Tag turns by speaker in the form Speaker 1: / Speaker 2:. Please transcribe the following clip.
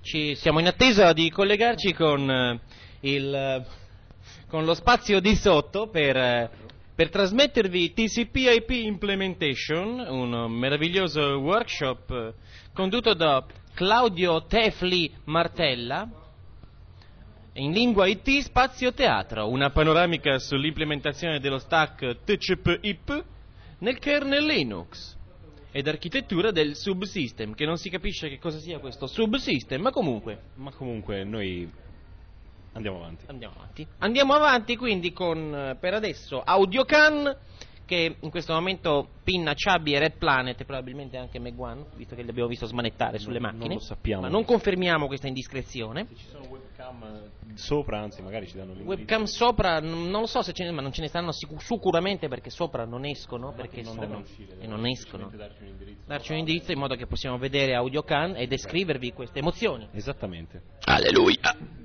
Speaker 1: Siamo in attesa di collegarci con lo spazio di sotto per trasmettervi TCP/IP Implementation, un meraviglioso workshop condotto da Claudio Tefli Martella, in lingua IT spazio teatro, una panoramica sull'implementazione dello stack TCP/IP nel kernel Linux ed architettura del subsystem, che non si capisce che cosa sia questo subsystem, ma comunque
Speaker 2: noi andiamo
Speaker 1: avanti quindi con per adesso AudioCAN, che in questo momento pinna Chubby e Red Planet e probabilmente anche Meg1, visto che li abbiamo visto smanettare sulle macchine.
Speaker 2: Non lo sappiamo.
Speaker 1: Ma non confermiamo questa indiscrezione.
Speaker 2: Se ci sono webcam sopra, anzi magari ci danno l'indirizzo.
Speaker 1: Webcam sopra, non lo so se ce ne, ma non ce ne stanno sicuramente, perché sopra non escono, perché
Speaker 2: non
Speaker 1: sono
Speaker 2: uscire,
Speaker 1: e non escono.
Speaker 2: Darci un indirizzo
Speaker 1: in modo che possiamo vedere AudioCAN e descrivervi queste emozioni.
Speaker 2: Esattamente.
Speaker 3: Alleluia.